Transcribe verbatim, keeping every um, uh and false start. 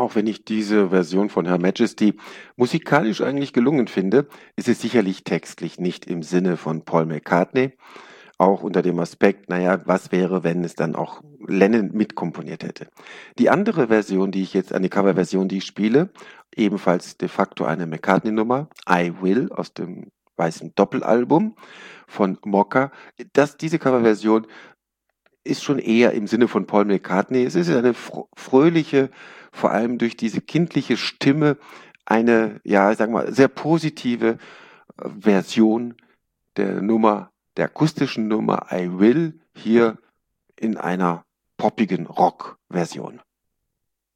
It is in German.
Auch wenn ich diese Version von Her Majesty musikalisch eigentlich gelungen finde, ist es sicherlich textlich nicht im Sinne von Paul McCartney. Auch unter dem Aspekt, naja, was wäre, wenn es dann auch Lennon mitkomponiert hätte. Die andere Version, die ich jetzt, eine Coverversion, die ich spiele, ebenfalls de facto eine McCartney-Nummer, I Will aus dem weißen Doppelalbum von Mokka. Das, diese Coverversion ist schon eher im Sinne von Paul McCartney. Es ist eine fr fröhliche, vor allem durch diese kindliche Stimme, eine, ja, ich sag mal, sehr positive äh, Version der Nummer, der akustischen Nummer I Will, hier in einer poppigen Rock-Version.